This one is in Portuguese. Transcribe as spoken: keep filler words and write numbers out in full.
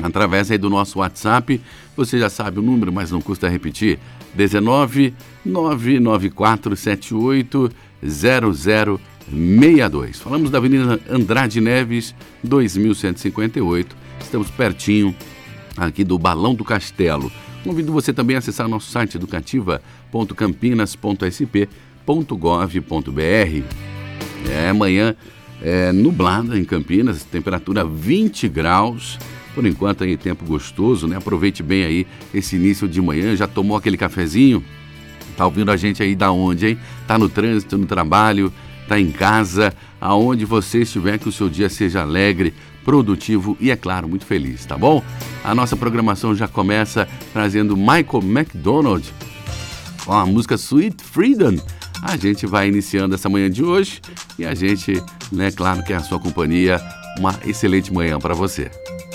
através aí do nosso WhatsApp. Você já sabe o número, mas não custa repetir. dezenove, nove nove quatro sete oito, zero zero seis dois. Falamos da Avenida Andrade Neves, dois mil cento e cinquenta e oito. Estamos pertinho aqui do Balão do Castelo. Convido você também a acessar nosso site educativa ponto campinas ponto s p ponto gov ponto b r. É, amanhã é nublada em Campinas, temperatura vinte graus. Por enquanto aí tempo gostoso, né? Aproveite bem aí esse início de manhã. Já tomou aquele cafezinho? Tá ouvindo a gente aí da onde, hein? Tá no trânsito, no trabalho, tá em casa, aonde você estiver, que o seu dia seja alegre, produtivo e, é claro, muito feliz, tá bom? A nossa programação já começa trazendo Michael McDonald com a música Sweet Freedom. A gente vai iniciando essa manhã de hoje e a gente, né, claro que é a sua companhia, uma excelente manhã para você.